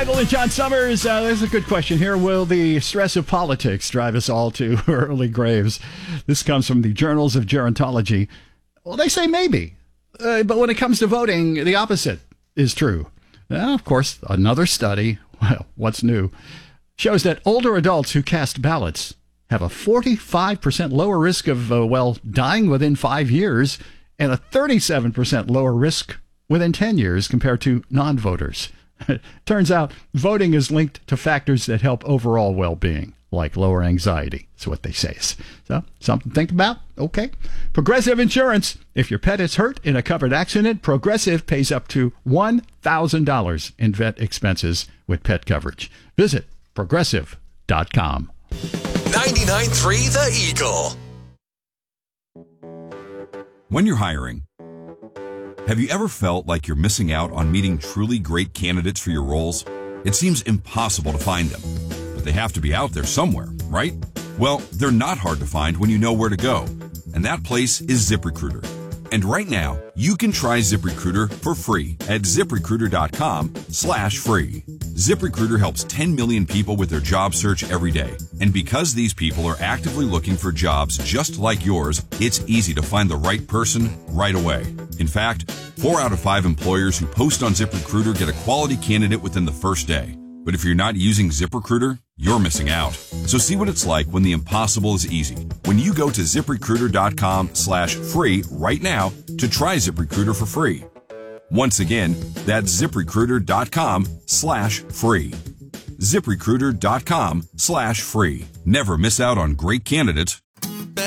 Weibel and John Summers. There's a good question here. Will the stress of politics drive us all to early graves? This comes from the Journals of Gerontology. Well, they say maybe. But when it comes to voting, the opposite is true. Of course, another study, well, what's new, shows that older adults who cast ballots have a 45% lower risk of, dying within 5 years and a 37% lower risk within 10 years compared to non-voters. Turns out voting is linked to factors that help overall well-being, like lower anxiety. That's what they say. So, something to think about? Okay. Progressive Insurance. If your pet is hurt in a covered accident, Progressive pays up to $1,000 in vet expenses with pet coverage. Visit Progressive.com. 99.3 The Eagle. When you're hiring, have you ever felt like you're missing out on meeting truly great candidates for your roles? It seems impossible to find them, but they have to be out there somewhere, right? Well, they're not hard to find when you know where to go, and that place is ZipRecruiter. And right now, you can try ZipRecruiter for free at ZipRecruiter.com/free. ZipRecruiter helps 10 million people with their job search every day. And because these people are actively looking for jobs just like yours, it's easy to find the right person right away. In fact, 4 out of 5 employers who post on ZipRecruiter get a quality candidate within the first day. But if you're not using ZipRecruiter, you're missing out. So see what it's like when the impossible is easy. When you go to ZipRecruiter.com/free right now to try ZipRecruiter for free. Once again, that's ZipRecruiter.com/free. ZipRecruiter.com/free. Never miss out on great candidates